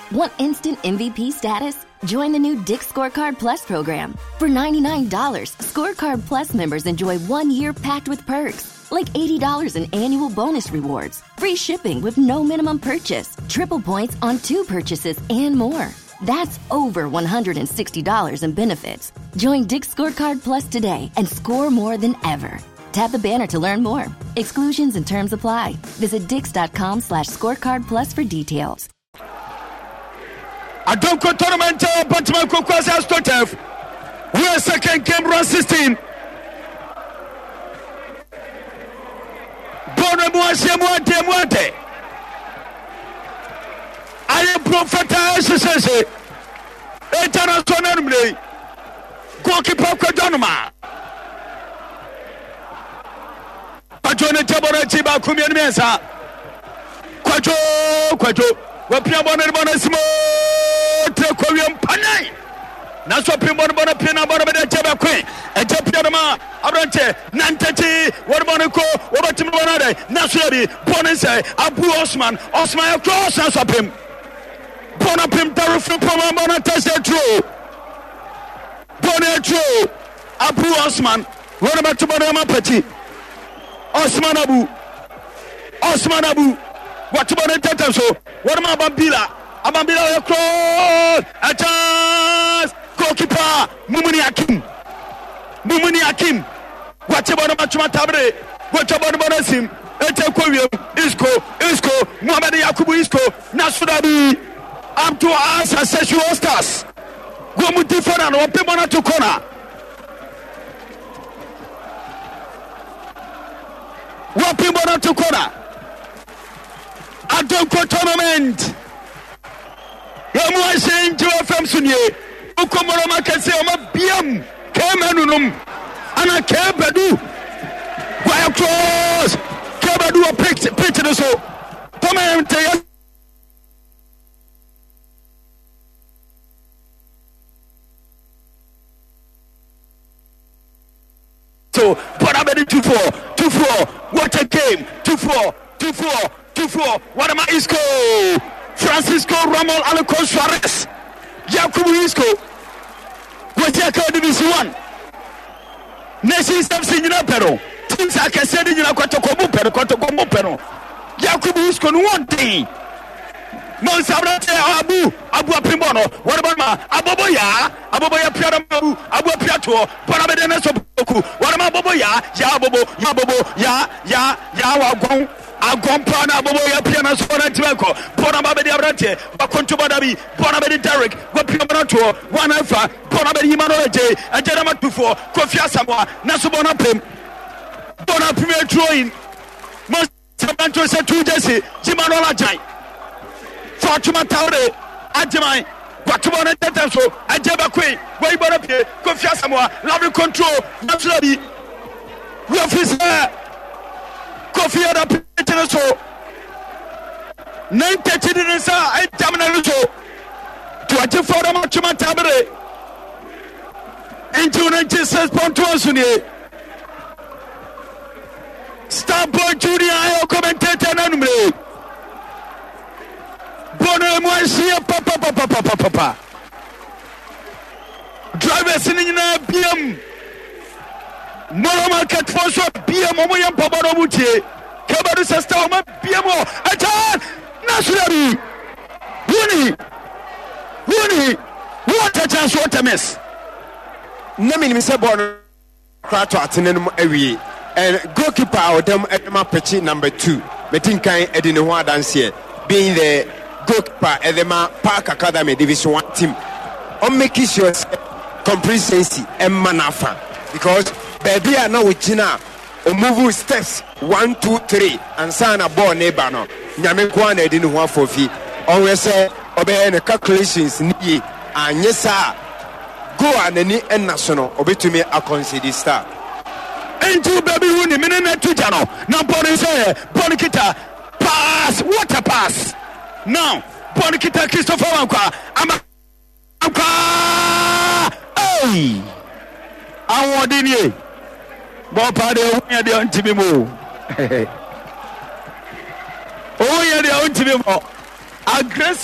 Want instant MVP status? Join the new Dick's Scorecard Plus program. For $99, Scorecard Plus members enjoy 1 year packed with perks, like $80 in annual bonus rewards, free shipping with no minimum purchase, triple points on 2 purchases, and more. That's over $160 in benefits. Join Dick's Scorecard Plus today and score more than ever. Tap the banner to learn more. Exclusions and terms apply. Visit dix.com/scorecard plus for details. Adonko tournament, Batman Kokwasa Stotef. We are second game round 16. Bono Muate. I am Profeta Sese. Etana Sonamle. Goalkeeper Kodonoma. Pajone Tabora Tiba Kumian Mesa. Quajo. Wapia Bonasimo. Korean Panay. Naso Pimbona Pina Bonabeda Jaba Queen, and Japiama, Abrante, Nantati, Warbonico, Obatimona, Nasuri, Bonese, Abu Osman across Nasopim. Bonapim Tarufim Pomona Tessa True. Bonnet True, Abu Osman, what about Tobonama Petit? Osman Abu, what about Tetaso? What about Bambila? Abambila cross, a chance, goalkeeper, Mumuni Akim, what about Machumatabre, what about Bonasim, Etekovium, Isco, Muhammad Yakubu Isco, Nasudabi, up to us as sexual stars. Gomuti Ferrano, Pimona to corner. Wapimona to corner. Adonko tournament. Yamu saying to FM Sunye, Ukomoroma can say, I'm a BM, Kemanunum, and a Kebedu. Why cross? Kebedu a picture so. Tomate. So, but I'm ready 2-4. What a game! 2-4. What am I? Isco? Francisco Ramon Alecos Suarez, Yakubu Isco, Wajaka Division 1. Nation steps in Pero. Things I can say in Kotokomu Pero. Yakubu Isco, one thing. Monsabrate Abu Apimono, what about Aboboya Piaramu, Abu Piato, Parabedena Soboku, what about Boboya, Yawagon. Agompana Boboya Piana Sona Tiako, Ponabadi Abrante, Bakontubadabi, Ponabadi Derek, Wapiamato, One Alpha, Ponabadi Manoje, and Jerama before, Kofia Samoa, Nasubona Pim, Bona Premier Drawing, Most Sabanto said to Jesse, Jimanola Jai, Fortuna Taure, Ajamai, Watubana Tetaso, Ajaba Quay, Waibarape, Kofia Samoa, Lovely Control, Naturally, Rufus. Kofi ada pitene so 9:30 din sa ai jamna so 24 ma chuma tabre into 96.1 sunie Starboy Junior ayo commentator na numre bono mo asia papa drivers ni na BM Moro market for so BM Momoyam Pabaro Mutie Kabadu Sesta BMO Atan Nasuri Rooney what a chance, what a mess. Nami Mr. Bono Krato Atenum Ewie and goalkeeper or them at my pitch number 2 Metinkai Edinua dance here being the goalkeeper at the Park Academy Division 1 team on making sure complacency and manafa because baby are now with Gina or move steps 1, 2, 3 and sign a ball neighbor no Nyamekwana didn't want for fee always say obey the calculations ni and yes sir go and any national obey to me a consider star into baby winning minute to Jano now Bonikita pass what a pass now Bonikita Christopher Wanka hey I want in you Bopa de on Tibimo. Oh, yeah, the on Tibimo. Aggressive.